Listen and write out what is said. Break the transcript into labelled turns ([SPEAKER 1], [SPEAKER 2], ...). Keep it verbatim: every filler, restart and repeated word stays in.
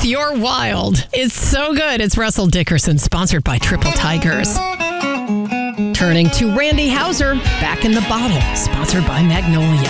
[SPEAKER 1] You're Wild. It's so good. It's Russell Dickerson, sponsored by Triple Tigers. Turning to Randy Houser, Back in the Bottle, sponsored by Magnolia.